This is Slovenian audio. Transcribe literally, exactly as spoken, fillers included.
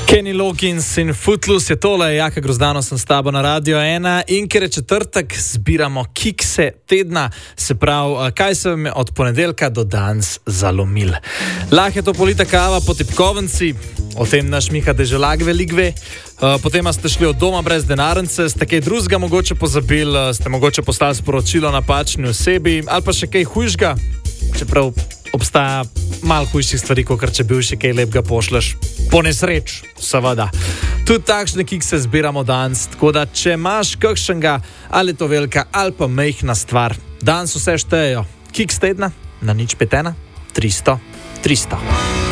Kenny Loggins in Footloose je tole, Jaka Grozdano sem s tabo na Radio ena in ker je četrtek, zbiramo kikse tedna, se pravi, kaj se vam je od ponedeljka do danes zalomil. Lah je to polita kava po tipkovnici, o tem naš Miha Deželag veliko ve, potem ste šli od doma brez denarnice, ste kaj drugega mogoče pozabili, ste mogoče poslali sporočilo napačni osebi ali pa še kaj hujšga, čeprav obstaja malo hujših stvari, kot če bil še kaj lepega pošleš. Po nesreč, seveda. Tudi takšne kikse zbiramo danes, tako da če imaš kakšnega, ali to velika, ali pa mejhna stvar, danes vse štejejo. Kiks tedna na nič pet ena tristo tristo.